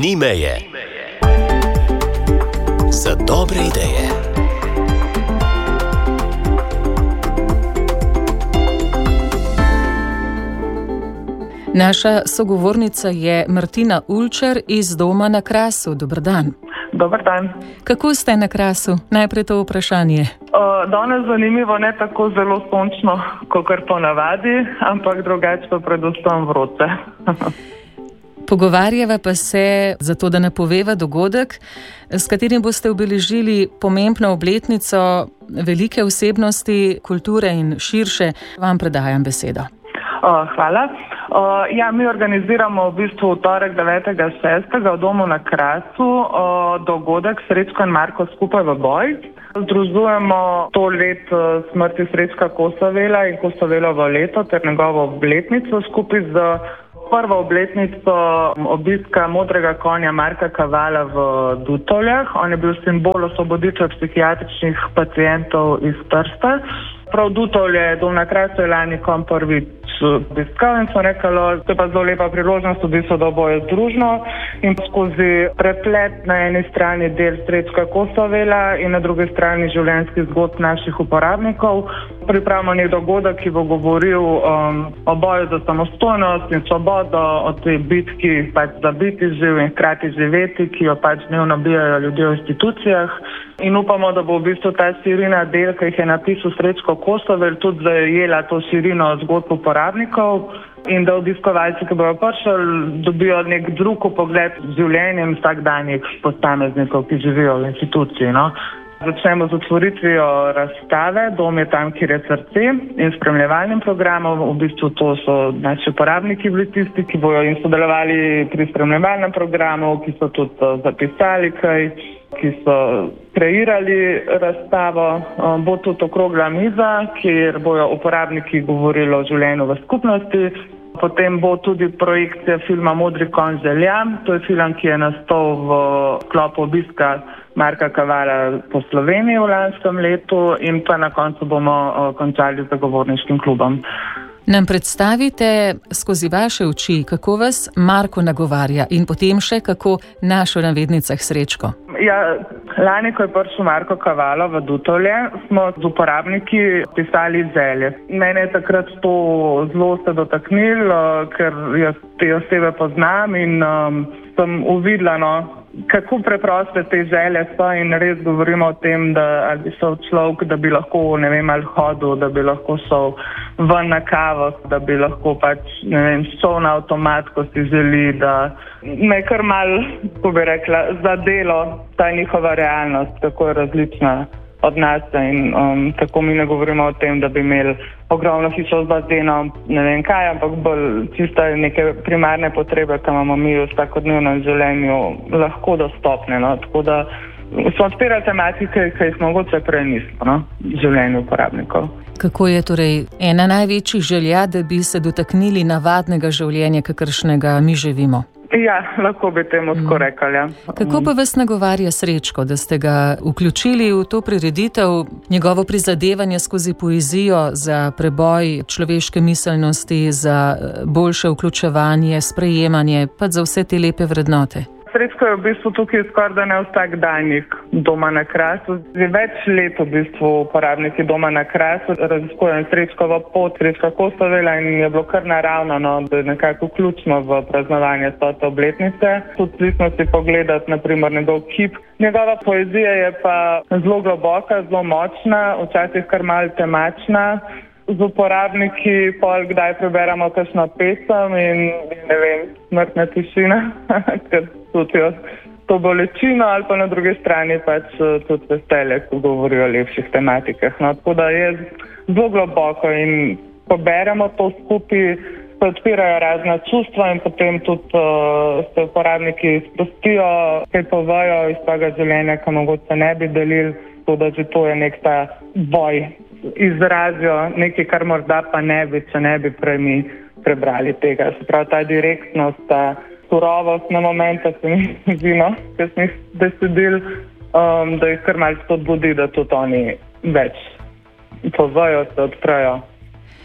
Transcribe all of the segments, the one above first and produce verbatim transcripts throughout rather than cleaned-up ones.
Ni meje. Za dobre ideje. Naša sogovornica je Martina Ulčar iz Doma na Krasu. Dober dan. Dober dan. Kako ste na Krasu? Najprej to vprašanje. Uh, danes zanimivo, ne tako zelo sončno, kot po navadi, ampak drugače pa predvsem vroče. Pogovarjava pa se zato, da napoveva dogodek, s katerim boste obeležili pomembno obletnico velike osebnosti kulture in širše. Vam predajam besedo. Uh, hvala. Uh, ja, mi organiziramo v bistvu v torek devetega šestega v Domu na Krasu uh, dogodek Srečko in Marko skupaj v boj. Združujemo to let uh, smrti Srečka Kosovela in Kosovelovo leto ter njegovo obletnico skupaj z prvo obletnico obiska modrega konja Marka Kavala v Dutovljah. On je bil simbol osvoboditve psihiatričnih pacientov iz Trsta. Prav Dutovlje, Dom na Krasu je lani kom prvič obiskal in smo rekli, to je pa zelo lepa priložnost, v bistvu, da bojo združno in skozi preplet na eni strani del Srečka Kosovela in na drugi strani življenjski zgodb naših uporabnikov. Pripravimo nek dogodek, ki bo govoril um, o boju za samostojnost in svobodo, o tej bitki pač za biti živ in hkrati živeti, ki jo pač dnevno bijajo ljudje v institucijah. In upamo, da bo v bistvu ta širina del, ki jih je napisal Srečko Kosovel, tudi zajela to širino zgodb uporabnikov in da obiskovalci, ki bojo prišli, dobijo nek drug pogled z življenjem vsakdanjih posameznikov, ki živijo v instituciji. No? Začnemo z otvoritvijo razstave Dom je tam, kjer je srce in spremljevalnim programom. V bistvu to so naši uporabniki bili tisti, ki bojo in sodelovali pri spremljevalnem programu, ki so tudi zapisali kaj, ki so kreirali razstavo. Bo tudi okrogla miza, kjer bojo uporabniki govorili o življenju v skupnosti. Potem bo tudi projekcija filma Modri konj želja. To je film, ki je nastal v sklopu obiska Marka Kavala po Sloveniji v lanskem letu in pa na koncu bomo končali z zagovorniškim klubom. Nam predstavite skozi vaše oči, kako vas Marko nagovarja in potem še kako našo navednicah Srečko. Ja, lani, ko je prišel Marko Kavalo v Dutovlje, smo z uporabniki pisali želje. Mene je takrat to zelo se dotaknilo, ker jaz te osebe poznam in um, sem uvidela, no, kako preproste te želje so in res govorimo o tem, da ali bi šel človek, da bi lahko, ne vem, ali hodil, da bi lahko šel ven na kavo, da bi lahko pač, ne vem, šel na avtomat, ko si želi, da me kar malo, ko bi rekla, za delo ta njihova realnost, kako je različna od nas in um, tako mi ne govorimo o tem, da bi imeli ogromno hišo z bazenom, ne vem kaj, ampak bolj čisto neke primarne potrebe, ki imamo mi v vsakodnevnem življenju lahko dostopne. No? Tako da smo odpirali tematike, ki jih mogoče prej nismo, no? V življenju uporabnikov. Kako je torej ena največjih želja, da bi se dotaknili navadnega življenja, kakršnega mi živimo? Ja, lahko bi temu tako rekli. Ja. Kako pa vas nagovarja Srečko, da ste ga vključili v to prireditev, njegovo prizadevanje skozi poezijo za preboj človeške miselnosti, za boljše vključevanje, sprejemanje, pa za vse te lepe vrednote? Srečko je v bistvu tukaj skoraj ne vsakdanjik Doma na Krasu. Že več let v bistvu uporabniki Doma na Krasu raziskujejo Srečkovo pot, Srečka Kosovela in je bilo kar naravno, no, da je nekako vključno v praznovanje stote obletnice. Tudi smo si pogledati, na primer, njegov kip. Njegova poezija je pa zelo globoka, zelo močna, včasih kar malo temačna. Z uporabniki pol kdaj preberamo kakšno pesem in, ne vem, smrtna tišina, ker čutijo to bolečino ali pa na drugi strani pač tudi veselje, ko govorijo o lepših tematikah. No, tako da je zelo globoko in ko beremo to skupaj, se odpirajo razna čustva in potem tudi uh, se uporabniki sprostijo, kaj povejo iz tega življenja, ki mogoče ne bi delili, tako da že to je nek ta boj. Izrazijo nekaj, kar morda pa ne bi, če ne bi prej mi prebrali tega. Se pravi, ta direktnost, ta surovost na momente se mi zdi, no, ker sem jih besedil, um, da jih kar malce spodbudi, da tudi oni več povejo, se odprejo.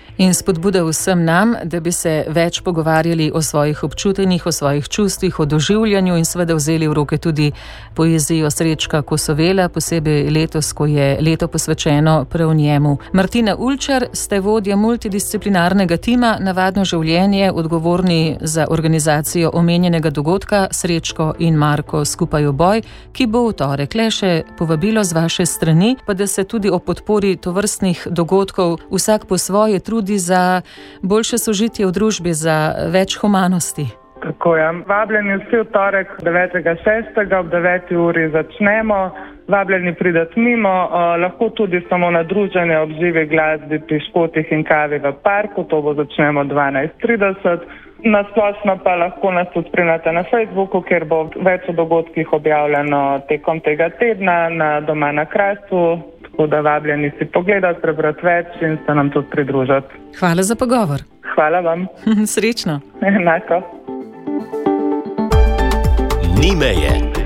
In spodbuda vsem nam, da bi se več pogovarjali o svojih občutenjih, o svojih čustvih, o doživljanju in seveda vzeli v roke tudi poezijo Srečka Kosovela, posebej letos, ko je leto posvečeno prav njemu. Martina Ulčar, ste vodja multidisciplinarnega tima Navadno življenje, odgovorni za organizacijo omenjenega dogodka Srečko in Marko skupaj v boj, ki bo v torek. Le še povabilo z vaše strani, pa da se tudi o podpori tovrstnih dogodkov vsak po svoje trudi za boljše sožitje v družbi, za več humanosti. Tako je. Vabljeni vsi v torek devetega šestega ob deveti uri začnemo. Vabljeni pridati mimo, uh, lahko tudi samo na druženje ob živi glasbi, piškotih in kavi v parku, to bo začnemo dvanajst trideset. Na splošno pa lahko nas tudi spremljate na Facebooku, kjer bo več o dogodkih objavljeno tekom tega tedna na Doma na Krasu, tako da vabljeni si pogledati, prebrati več in se nam tudi pridružiti. Hvala za pogovor. Hvala vam. Srečno. Enako. Ni meje.